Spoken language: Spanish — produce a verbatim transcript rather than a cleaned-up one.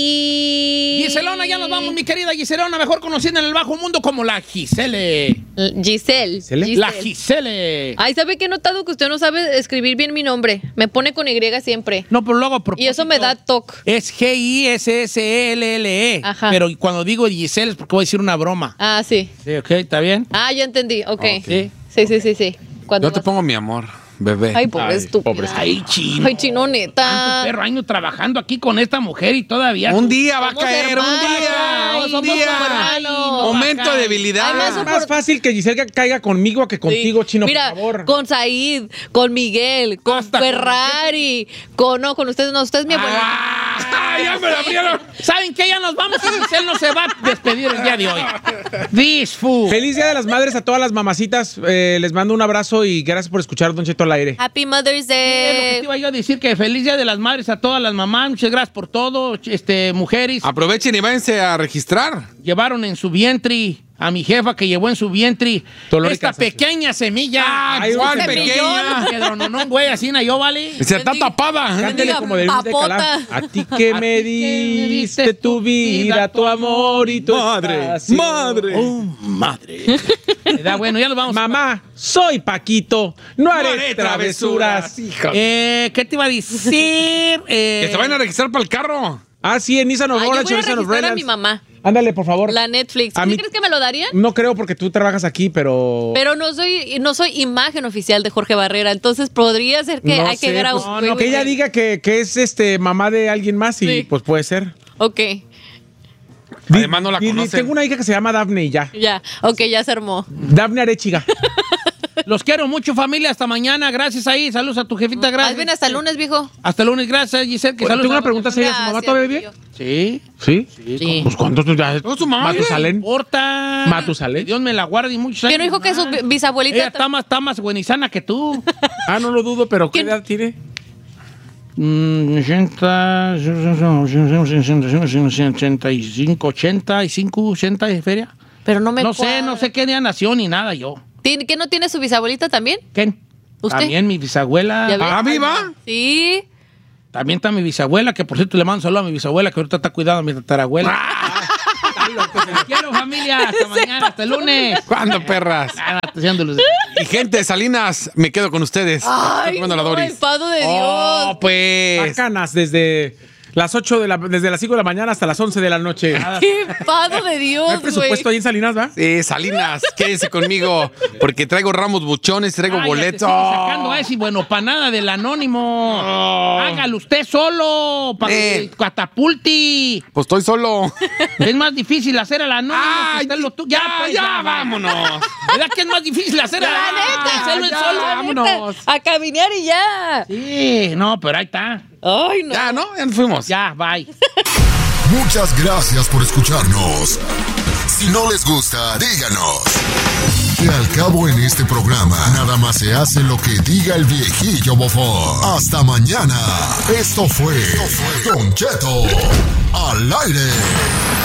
Giselona, ya nos vamos, mi querida Giselona, mejor conocida en el bajo mundo como la Gisele. Giselle. Gisele. La Gisele. Ay, ¿sabe qué he notado? Que usted no sabe escribir bien mi nombre. Me pone con Y siempre. No, pero luego a propósito, y eso me da toque. Es G I S S E L L E. Ajá. Pero cuando digo Gisele es porque voy a decir una broma. Ah, sí. Sí, ok, ¿está bien? Ah, ya entendí, ok. okay. Sí, sí, sí, sí. sí. Yo te pongo mi amor, bebé. Ay, pobre estúpido. Pobre. Ay, chino. Ay, chino, neta. Tanto perro año trabajando aquí con esta mujer y todavía... Un día va a Somos caer, hermanos, un día, un somos día. hermanos. Momento de debilidad. Además, Es más fácil que Giselle caiga conmigo que contigo, Sí. chino, Mira, por favor. con Said, con Miguel, con Hasta Ferrari, con... No, con ustedes no, usted es mi abuelo. ¡Ah! Ya me la abrieron. ¿Saben qué? Ya nos vamos y Giselle no se va a despedir el día de hoy. This food. Feliz Día de las Madres a todas las mamacitas. Eh, les mando un abrazo y gracias por escuchar Don Cheto al aire. Happy Mother's Es lo que te Day. iba yo a decir, que feliz Día de las Madres a todas las mamás. Muchas gracias por todo. Este, mujeres, Aprovechen y váyanse a registrar. llevaron en su vientre a mi jefa que llevó en su vientre Dolor y esta cansancio. pequeña semilla. Ay, ¿cuál pequeña? Que drononón, güey, así na yo, ¿vale? Se está tapada. Cántele Bendiga como de Luis de papota. Calaf. A ti que me diste tu vida, tu amor y tu Madre, espacio. madre. Oh, madre. Da, bueno, ya nos vamos. Mamá, soy Paquito. No haré, haré travesuras. travesuras, hija. Eh, ¿Qué te iba a decir? Eh, Que se vayan a registrar para el carro. Ah, sí, en Nissan Ay, yo Aurora, voy a Nissan registrar a Aurora. mi mamá. Ándale, por favor. La Netflix. A ¿Sí mí- crees que me lo darían? No creo porque tú trabajas aquí, pero... Pero no soy, no soy imagen oficial de Jorge Barrera, entonces podría ser que no hay sé, que ver a pues, un- no, que ella diga que, que es este mamá de alguien más y Sí. pues puede ser. Ok, Además no la Y- y conocen. Tengo una hija que se llama Dafne y ya. ya, ok, ya se armó. Dafne Arechiga. Los quiero mucho, familia. Hasta mañana. Gracias ahí. Saludos a tu jefita. Más Gracias. bien hasta el lunes, viejo. Hasta el lunes. Gracias, Giselle. Que Oye, saludos tengo a- una pregunta seria. ¿Su mamá Gracias, todavía vive? tío. Sí. ¿Sí? Sí. Pues ¿cuántos ya? No, su mamá vive. No Matusalén. importa. Matusalén. Que Dios me la guarde y muchos años. ¿Quién no dijo que su más. bi- bisabuelita Ella está más, está más buenizana que tú. Ah, no lo dudo, pero ¿qué ¿Quién? edad tiene? Mm, ochenta, ochenta y cinco, ochenta y cinco, ochenta de feria. Pero no me No sé, cuadra. no sé qué día nació ni nada yo. ¿Tiene- ¿Qué no tiene su bisabuelita también? ¿Quién? ¿Usted? También mi bisabuela. ¿Ya ves? ¿Ah, viva? Sí. También está mi bisabuela, que por cierto le mando saludo a mi bisabuela, que ahorita está cuidando a mi tatarabuela. Los quiero, familia. Hasta mañana, hasta el lunes. ¿Cuándo, perras? Ah, haciéndolos. Y gente de Salinas, me quedo con ustedes. Ay, Estoy comiendo la no, Doris. el pado de Oh, Dios. pues. Bacanas desde las ocho de la, desde las cinco de la mañana hasta las once de la noche. Qué pado de Dios, ¿No hay güey. presupuesto ahí en Salinas, va? Sí, Salinas, quédese conmigo. Porque traigo ramos buchones, traigo Ay, ya te boletos. sigue sacando a ese y bueno, para nada del anónimo. Hágalo usted solo, para Eh. que catapulti. Pues estoy solo. Es más difícil hacer al anónimo Ay, que hacerlo tú. ya, pues, ya, va. vámonos. ¿Verdad que es más difícil hacer al La anónimo que neta, hacerlo él ya, solo? vámonos. A caminar y ya. Sí, no, pero ahí está. Ay, no. Ya, ¿no? Ya nos fuimos. Ya, bye. Muchas gracias por escucharnos. Si no les gusta, díganos. Que al cabo en este programa, nada más se hace lo que diga el viejillo bofón. Hasta mañana. Esto fue Don Cheto al aire.